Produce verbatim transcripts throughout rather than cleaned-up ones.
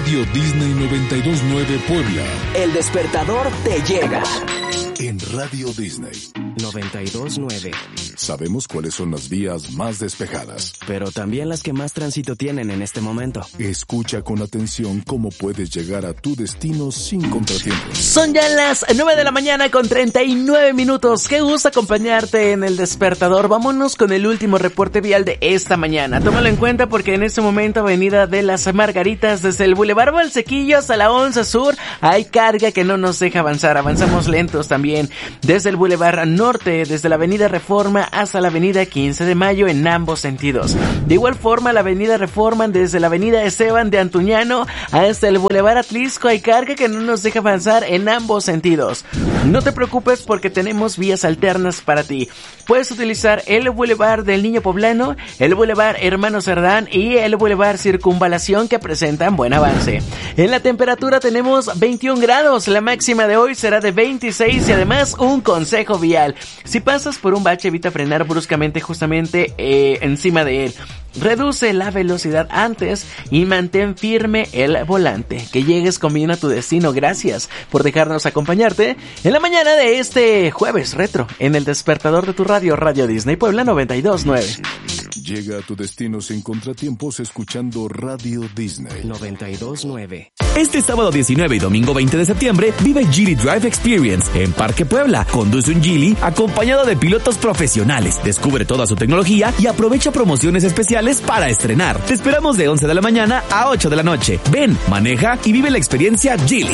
Radio Disney noventa y dos punto nueve Puebla. El despertador te llega. En Radio Disney noventa y dos punto nueve. Sabemos cuáles son las vías más despejadas, pero también las que más tránsito tienen en este momento. Escucha con atención cómo puedes llegar a tu destino sin contratiempos. Son ya las nueve de la mañana con treinta y nueve minutos. Qué gusto acompañarte en el despertador. Vámonos con el último reporte vial de esta mañana. Tómalo en cuenta porque en este momento Avenida de las Margaritas, desde el Boulevard Valsequillo hasta la once Sur, hay carga que no nos deja avanzar. Avanzamos lentos también. Desde el Boulevard Norte, desde la Avenida Reforma hasta la Avenida quince de Mayo en ambos sentidos. De igual forma, la Avenida Reforma, desde la Avenida Esteban de Antuñano hasta el Boulevard Atlisco, hay carga que no nos deja avanzar en ambos sentidos. No te preocupes porque tenemos vías alternas para ti. Puedes utilizar el Boulevard del Niño Poblano, el Boulevard Hermano Cerdán y el Boulevard Circunvalación, que presentan buen avance. En la temperatura tenemos veintiún grados, la máxima de hoy será de veintiséis y además un consejo vial. Si pasas por un bache, evita frenar bruscamente justamente eh, encima de él. Reduce la velocidad antes y mantén firme el volante. Que llegues con bien a tu destino. Gracias por dejarnos acompañarte en la mañana de este jueves retro en el despertador de tu radio, Radio Disney Puebla noventa y dos punto nueve. Llega a tu destino sin contratiempos escuchando Radio Disney noventa y dos punto nueve. Este sábado diecinueve y domingo veinte de septiembre vive Geely Drive Experience en Parque Puebla. Conduce un Geely acompañado de pilotos profesionales. Descubre toda su tecnología y aprovecha promociones especiales para estrenar. Te esperamos de once de la mañana a ocho de la noche. Ven, maneja y vive la experiencia Geely.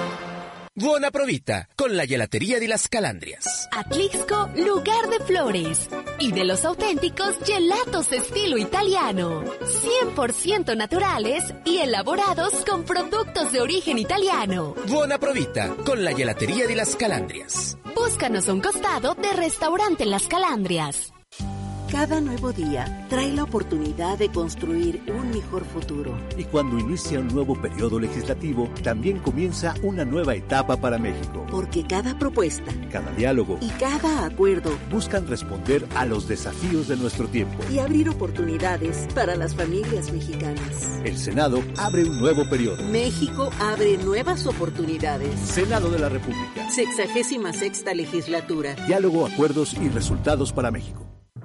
Buona provita con la gelatería de las Calandrias. Atlixco, lugar de flores y de los auténticos gelatos estilo italiano, cien por ciento naturales y elaborados con productos de origen italiano. Buona provita con la gelatería de las Calandrias. Búscanos a un costado de Restaurante Las Calandrias. Cada nuevo día trae la oportunidad de construir un mejor futuro. Y cuando inicia un nuevo periodo legislativo, también comienza una nueva etapa para México. Porque cada propuesta, cada diálogo y cada acuerdo buscan responder a los desafíos de nuestro tiempo y abrir oportunidades para las familias mexicanas. El Senado abre un nuevo periodo. México abre nuevas oportunidades. Senado de la República. Sexagésima sexta legislatura. Diálogo, acuerdos y resultados para México.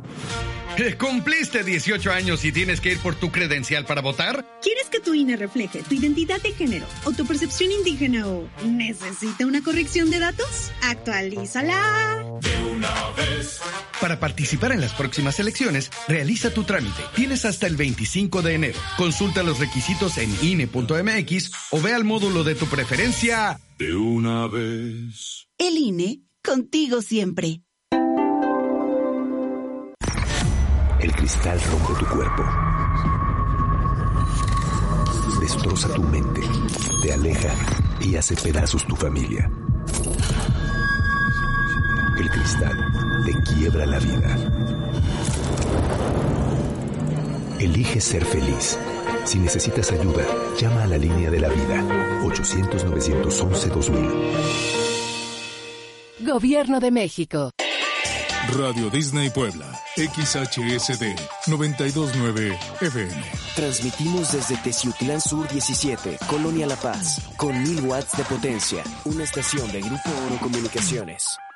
¿Cumpliste dieciocho años y tienes que ir por tu credencial para votar? ¿Quieres que tu I N E refleje tu identidad de género o tu percepción indígena o necesita una corrección de datos? ¡Actualízala! De una vez. Para participar en las próximas elecciones, realiza tu trámite. Tienes hasta el veinticinco de enero. Consulta los requisitos en I N E punto M X o ve al módulo de tu preferencia. De una vez. El I N E, contigo siempre. El cristal rompe tu cuerpo, destroza tu mente, te aleja y hace pedazos tu familia. El cristal te quiebra la vida. Elige ser feliz. Si necesitas ayuda, llama a la línea de la vida, ochocientos, novecientos once, dos mil. Gobierno de México. Radio Disney Puebla, X H S D noventa y dos punto nueve F M. Transmitimos desde Teciutlán Sur diecisiete, Colonia La Paz, con mil watts de potencia. Una estación de Grupo Oro Comunicaciones.